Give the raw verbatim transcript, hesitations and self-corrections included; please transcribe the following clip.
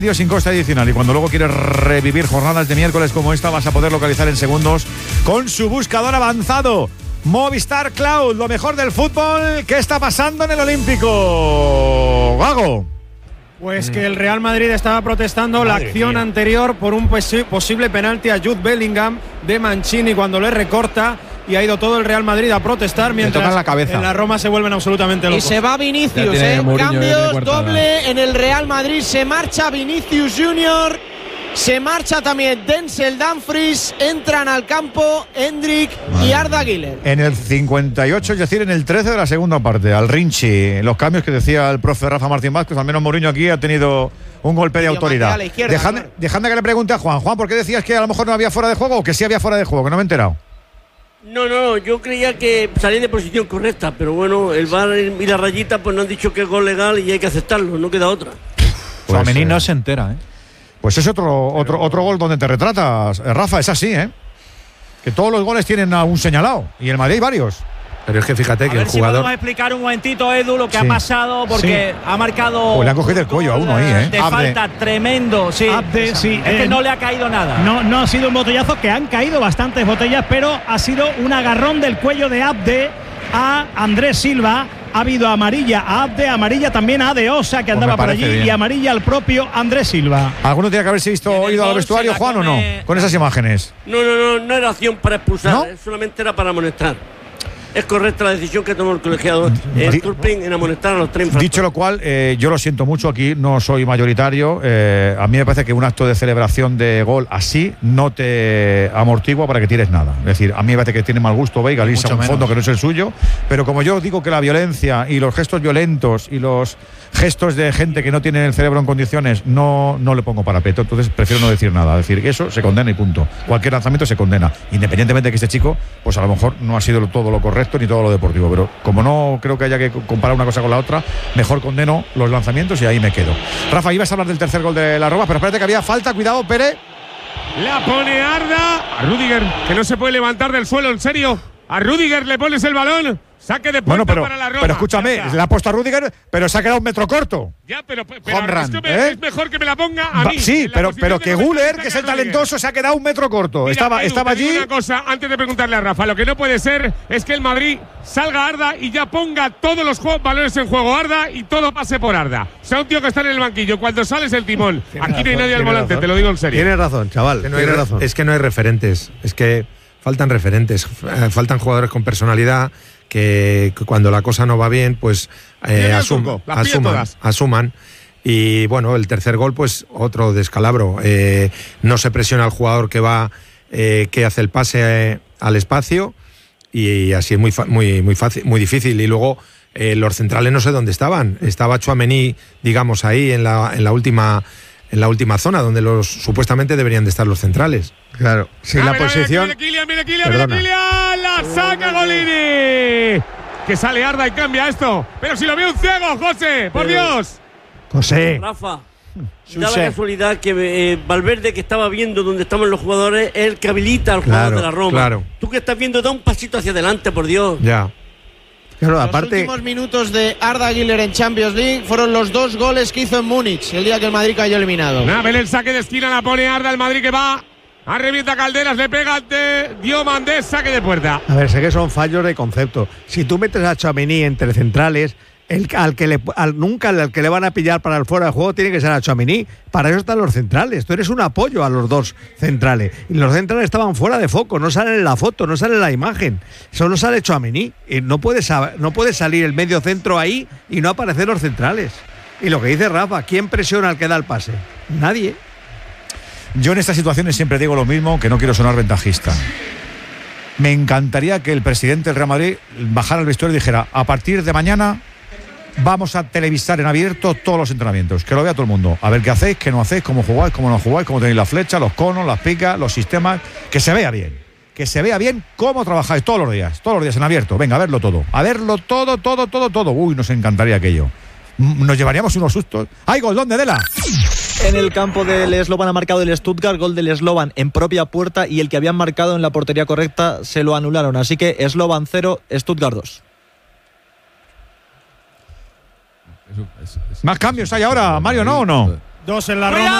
Dios sin coste adicional, y cuando luego quieres revivir jornadas de miércoles como esta, vas a poder localizar en segundos con su buscador avanzado Movistar Cloud, lo mejor del fútbol. ¿Qué está pasando en el Olímpico, Gago? Pues que el Real Madrid estaba protestando Madre la acción mía. anterior por un posi- posible penalti a Jude Bellingham de Mancini cuando le recorta, y ha ido todo el Real Madrid a protestar mientras la cabeza. en la Roma se vuelven absolutamente locos. Y se va Vinicius, ¿eh? Cambios doble en el Real Madrid. Se marcha Vinicius Junior. Se marcha también Denzel Dumfries. Entran al campo Endrick y Arda Güler. En el cincuenta y ocho, es decir, en el trece de la segunda parte, al Rinchi. Los cambios que decía el profe Rafa Martín Vázquez, al menos Mourinho aquí ha tenido un golpe de autoridad. Dejadme claro. que le pregunte a Juan. Juan, ¿por qué decías que a lo mejor no había fuera de juego o que sí había fuera de juego? Que no me he enterado. No, no, yo creía que salía de posición correcta, pero bueno, el V A R y la rayita pues nos han dicho que es gol legal y hay que aceptarlo, no queda otra. Pues, Suamení no se entera, ¿eh? Pues es otro, otro, otro gol donde te retratas, Rafa, es así, ¿eh? Que todos los goles tienen a un señalado, y en Madrid hay varios. Pero es que fíjate a que ver el si jugador. podemos explicar un momentito, Edu, lo que sí. ha pasado, porque sí. ha marcado. Pues le han cogido el cuello a uno ahí, ¿eh? De Abde. falta tremendo, sí. Abde, sí. Es que eh, no le ha caído nada. No, no ha sido un botellazo, que han caído bastantes botellas, pero ha sido un agarrón del cuello de Abde a Andrés Silva. Ha habido amarilla a Abde, amarilla también a De Osa, que andaba pues por allí, bien. y amarilla al propio Andrés Silva. ¿Alguno tiene que haberse visto o ido al vestuario, Juan, o no? Con esas imágenes. No, no, no, no era acción para expulsar, ¿No? eh, solamente era para amonestar. Es correcta la decisión que tomó el colegiado el Turpin en amonestar a los tres infractores. Dicho lo cual, eh, yo lo siento mucho, aquí no soy mayoritario. Eh, a mí me parece que un acto de celebración de gol así no te amortigua para que tires nada. Es decir, a mí me parece que tiene mal gusto Veiga irse a un fondo que no es el suyo. Pero como yo digo que la violencia y los gestos violentos y los gestos de gente que no tiene el cerebro en condiciones, no, no le pongo parapeto. Entonces prefiero no decir nada. Es decir, eso se condena y punto. Cualquier lanzamiento se condena. Independientemente de que este chico, pues a lo mejor no ha sido todo lo correcto ni todo lo deportivo, pero como no creo que haya que comparar una cosa con la otra, mejor condeno los lanzamientos y ahí me quedo. Rafa, ibas a hablar del tercer gol de la Roma, pero espérate que había falta, cuidado, Pérez. La pone Arda a Rüdiger, que no se puede levantar del suelo, en serio. A Rüdiger le pones el balón. Saque de puerta bueno, pero, para la Roma. Pero escúchame, le ha puesto a Rüdiger, pero se ha quedado un metro corto. Ya, pero, pero Honran, esto me, ¿eh? es mejor que me la ponga a mí. Sí, pero, pero que Güler, que es el talentoso, se ha quedado un metro corto. Mira, estaba Edu, estaba te digo allí. Una cosa, antes de preguntarle a Rafa, lo que no puede ser es que el Madrid salga Arda y ya ponga todos los juegos, balones en juego Arda y todo pase por Arda. O sea, un tío que está en el banquillo, cuando sales el timón. Aquí razón, no hay nadie al volante, razón. Te lo digo en serio. Tienes razón, chaval. Que no Tienes hay, razón. Es que no hay referentes. Es que faltan referentes. Faltan jugadores con personalidad. Que cuando la cosa no va bien, pues eh, asum, asuman, asuman. Y bueno, el tercer gol, pues otro descalabro. Eh, no se presiona al jugador que va, eh, que hace el pase eh, al espacio, y así es muy, muy, muy fácil, muy difícil. Y luego eh, los centrales no sé dónde estaban. Estaba Tchouaméni, digamos, ahí en la, en la última. En la última zona, donde los supuestamente deberían de estar los centrales. Claro, si ah, la mira, posición. Mira, Kylian, mira, Kylian, mira, Kylian, la saca Golini. Que sale Arda y cambia esto. Pero si lo veo un ciego, José, por Pero, Dios. José. Rafa, da la casualidad que eh, Valverde, que estaba viendo dónde estaban los jugadores, es el que habilita al jugador claro, de la Roma. Claro. Tú que estás viendo, da un pasito hacia adelante, por Dios. Ya. Claro, los aparte, últimos minutos de Arda Güler en Champions League fueron los dos goles que hizo en Múnich el día que el Madrid cayó eliminado. Nabel, el saque de esquina la pone Arda, el Madrid que va a revienta Calderas, le pega de Diomandés, saque de puerta. A ver, sé que son fallos de concepto. Si tú metes a Tchouaméni entre centrales, el, al que le, al, nunca al que le van a pillar para el fuera de juego tiene que ser a Tchouaméni. Para eso están los centrales. Tú eres un apoyo a los dos centrales. Y los centrales estaban fuera de foco, no salen en la foto, no salen en la imagen. Solo sale Tchouaméni. Y no puede, no puede salir el medio centro ahí y no aparecer los centrales. Y lo que dice Rafa, ¿quién presiona al que da el pase? Nadie. Yo en estas situaciones siempre digo lo mismo, que no quiero sonar ventajista. Me encantaría que el presidente del Real Madrid bajara al vestuario y dijera: a partir de mañana vamos a televisar en abierto todos los entrenamientos, que lo vea todo el mundo, a ver qué hacéis, qué no hacéis, cómo jugáis, cómo no jugáis, cómo tenéis la flecha, los conos, las picas, los sistemas, que se vea bien, que se vea bien cómo trabajáis todos los días, todos los días en abierto. Venga, a verlo todo, a verlo todo, todo, todo, todo. Uy, nos encantaría aquello. Nos llevaríamos unos sustos. ¡Ay, gol! ¿Dónde, Dela? En el campo del Slovan ha marcado el Stuttgart, gol del Slovan en propia puerta, y el que habían marcado en la portería correcta se lo anularon. Así que Slovan cero, Stuttgart dos. ¿Más cambios hay ahora, Mario, no o no? Dos en la Roma.